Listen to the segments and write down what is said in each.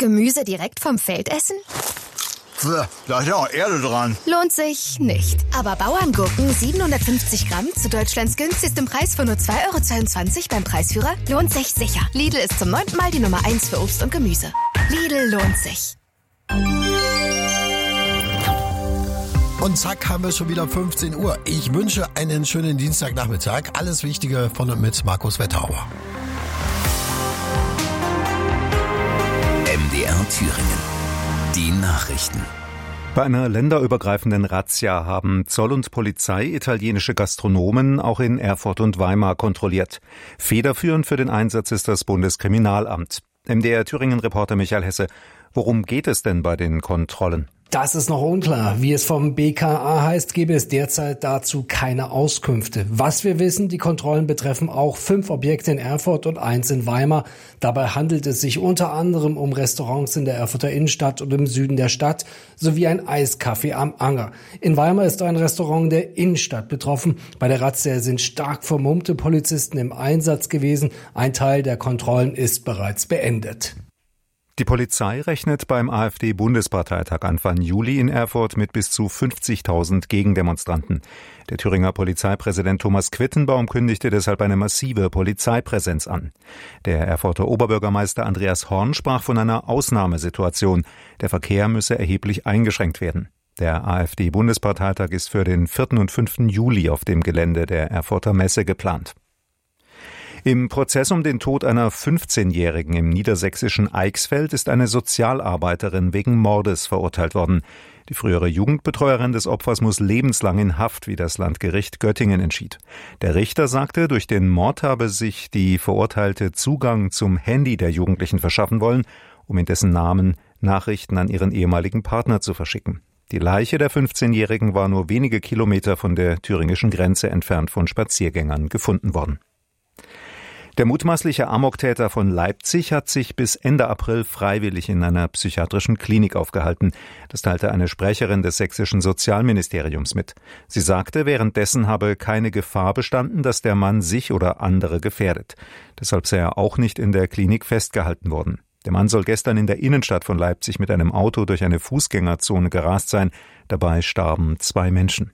Gemüse direkt vom Feld essen? Da ist ja auch Erde dran. Lohnt sich nicht. Aber Bauerngurken 750 Gramm zu Deutschlands günstigstem Preis von nur 2,22 € beim Preisführer lohnt sich sicher. Lidl ist zum 9. Mal die Nummer 1 für Obst und Gemüse. Lidl lohnt sich. Und zack, haben wir schon wieder 15 Uhr. Ich wünsche einen schönen Dienstagnachmittag. Alles Wichtige von und mit Markus Wetterauer. MDR Thüringen. Die Nachrichten. Bei einer länderübergreifenden Razzia haben Zoll und Polizei italienische Gastronomen auch in Erfurt und Weimar kontrolliert. Federführend für den Einsatz ist das Bundeskriminalamt. MDR Thüringen-Reporter Michael Hesse. Worum geht es denn bei den Kontrollen? Das ist noch unklar. Wie es vom BKA heißt, gebe es derzeit dazu keine Auskünfte. Was wir wissen, die Kontrollen betreffen auch 5 Objekte in Erfurt und 1 in Weimar. Dabei handelt es sich unter anderem um Restaurants in der Erfurter Innenstadt und im Süden der Stadt sowie ein Eiscafé am Anger. In Weimar ist ein Restaurant der Innenstadt betroffen. Bei der Razzia sind stark vermummte Polizisten im Einsatz gewesen. Ein Teil der Kontrollen ist bereits beendet. Die Polizei rechnet beim AfD-Bundesparteitag Anfang Juli in Erfurt mit bis zu 50.000 Gegendemonstranten. Der Thüringer Polizeipräsident Thomas Quittenbaum kündigte deshalb eine massive Polizeipräsenz an. Der Erfurter Oberbürgermeister Andreas Horn sprach von einer Ausnahmesituation. Der Verkehr müsse erheblich eingeschränkt werden. Der AfD-Bundesparteitag ist für den 4. und 5. Juli auf dem Gelände der Erfurter Messe geplant. Im Prozess um den Tod einer 15-Jährigen im niedersächsischen Eichsfeld ist eine Sozialarbeiterin wegen Mordes verurteilt worden. Die frühere Jugendbetreuerin des Opfers muss lebenslang in Haft, wie das Landgericht Göttingen entschied. Der Richter sagte, durch den Mord habe sich die Verurteilte Zugang zum Handy der Jugendlichen verschaffen wollen, um in dessen Namen Nachrichten an ihren ehemaligen Partner zu verschicken. Die Leiche der 15-Jährigen war nur wenige Kilometer von der thüringischen Grenze entfernt von Spaziergängern gefunden worden. Der mutmaßliche Amoktäter von Leipzig hat sich bis Ende April freiwillig in einer psychiatrischen Klinik aufgehalten. Das teilte eine Sprecherin des sächsischen Sozialministeriums mit. Sie sagte, währenddessen habe keine Gefahr bestanden, dass der Mann sich oder andere gefährdet. Deshalb sei er auch nicht in der Klinik festgehalten worden. Der Mann soll gestern in der Innenstadt von Leipzig mit einem Auto durch eine Fußgängerzone gerast sein. Dabei starben 2 Menschen.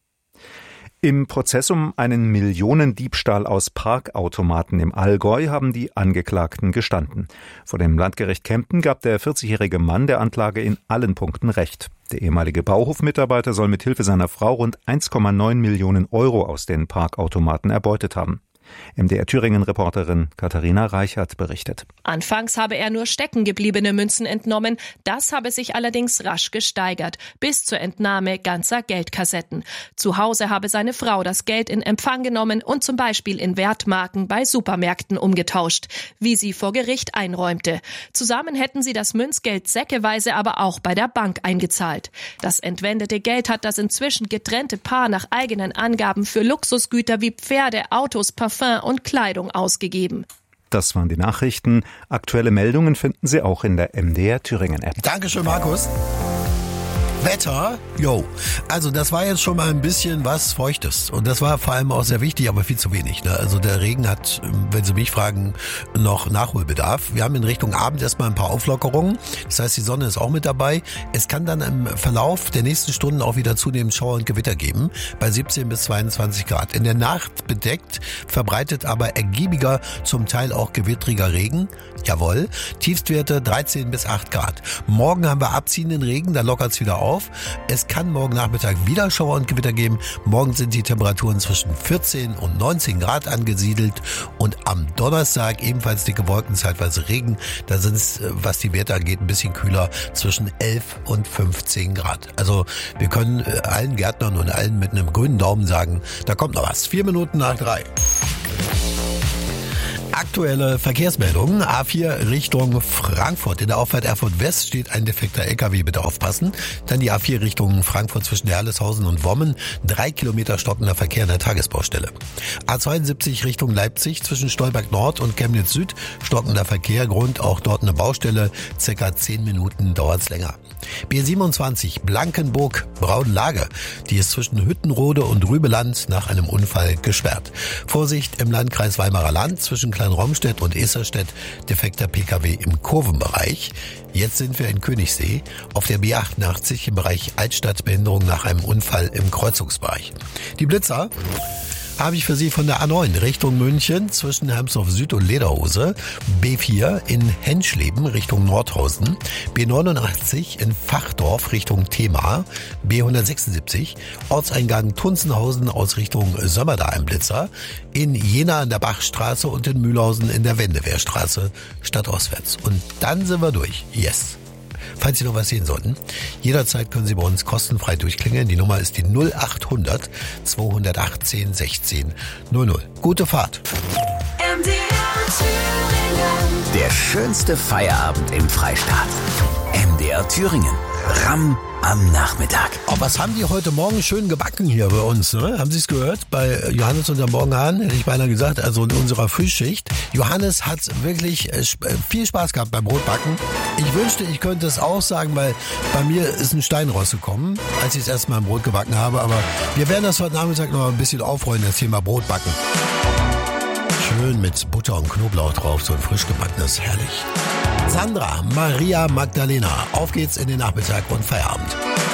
Im Prozess um einen Millionendiebstahl aus Parkautomaten im Allgäu haben die Angeklagten gestanden. Vor dem Landgericht Kempten gab der 40-jährige Mann der Anklage in allen Punkten recht. Der ehemalige Bauhofmitarbeiter soll mit Hilfe seiner Frau rund 1,9 Millionen Euro aus den Parkautomaten erbeutet haben. MDR Thüringen-Reporterin Katharina Reichert berichtet. Anfangs habe er nur steckengebliebene Münzen entnommen. Das habe sich allerdings rasch gesteigert, bis zur Entnahme ganzer Geldkassetten. Zu Hause habe seine Frau das Geld in Empfang genommen und zum Beispiel in Wertmarken bei Supermärkten umgetauscht, wie sie vor Gericht einräumte. Zusammen hätten sie das Münzgeld säckeweise aber auch bei der Bank eingezahlt. Das entwendete Geld hat das inzwischen getrennte Paar nach eigenen Angaben für Luxusgüter wie Pferde, Autos, Parfum und Kleidung ausgegeben. Das waren die Nachrichten. Aktuelle Meldungen finden Sie auch in der MDR Thüringen-App. Dankeschön, Markus. Wetter, also das war jetzt schon mal ein bisschen was Feuchtes und das war vor allem auch sehr wichtig, aber viel zu wenig. Ne? Also der Regen hat, wenn Sie mich fragen, noch Nachholbedarf. Wir haben in Richtung Abend erstmal ein paar Auflockerungen, das heißt die Sonne ist auch mit dabei. Es kann dann im Verlauf der nächsten Stunden auch wieder zunehmend Schauer und Gewitter geben, bei 17 bis 22 Grad. In der Nacht bedeckt, verbreitet aber ergiebiger, zum Teil auch gewittriger Regen. Jawohl, Tiefstwerte 13 bis 8 Grad. Morgen haben wir abziehenden Regen, da lockert es wieder auf. Es kann morgen Nachmittag wieder Schauer und Gewitter geben. Morgen sind die Temperaturen zwischen 14 und 19 Grad angesiedelt. Und am Donnerstag ebenfalls dicke Wolken, zeitweise Regen. Da sind es, was die Werte angeht, ein bisschen kühler, zwischen 11 und 15 Grad. Also wir können allen Gärtnern und allen mit einem grünen Daumen sagen, da kommt noch was. 4 Minuten nach 3. Aktuelle Verkehrsmeldungen. A4 Richtung Frankfurt. In der Auffahrt Erfurt West steht ein defekter LKW, bitte aufpassen. Dann die A4 Richtung Frankfurt zwischen Herleshausen und Wommen. 3 Kilometer stockender Verkehr an der Tagesbaustelle. A72 Richtung Leipzig zwischen Stolberg Nord und Chemnitz Süd. Stockender Verkehr, Grund auch dort eine Baustelle. Circa 10 Minuten dauert's länger. B27 Blankenburg-Braunlage. Die ist zwischen Hüttenrode und Rübeland nach einem Unfall gesperrt. Vorsicht im Landkreis Weimarer Land zwischen Klein-Romstedt und Esserstedt defekter Pkw im Kurvenbereich. Jetzt sind wir in Königssee auf der B88 im Bereich Altstadtbehinderung nach einem Unfall im Kreuzungsbereich. Die Blitzer habe ich für Sie von der A9 Richtung München zwischen Hermsdorf Süd und Lederhose, B4 in Henschleben Richtung Nordhausen, B89 in Fachdorf Richtung Themar, B176 Ortseingang Tunzenhausen aus Richtung Sömmerda ein Blitzer, in Jena an der Bachstraße und in Mühlhausen in der Wendewehrstraße stadtostwärts. Und dann sind wir durch. Yes. Falls Sie noch was sehen sollten, jederzeit können Sie bei uns kostenfrei durchklingeln. Die Nummer ist die 0800 218 16 00. Gute Fahrt. Der schönste Feierabend im Freistaat. MDR Thüringen. Ramm am Nachmittag. Oh, was haben die heute Morgen schön gebacken hier bei uns, ne? Haben Sie es gehört? Bei Johannes und der Morgenhahn, hätte ich beinahe gesagt, also in unserer Frühschicht. Johannes hat wirklich viel Spaß gehabt beim Brotbacken. Ich wünschte, ich könnte es auch sagen, weil bei mir ist ein Stein rausgekommen, als ich das erste Mal ein Brot gebacken habe. Aber wir werden das heute Nachmittag noch ein bisschen aufrollen, das Thema Brotbacken. Schön mit Butter und Knoblauch drauf, so ein frisch gebackenes, herrlich. Sandra, Maria Magdalena, auf geht's in den Nachmittag und Feierabend.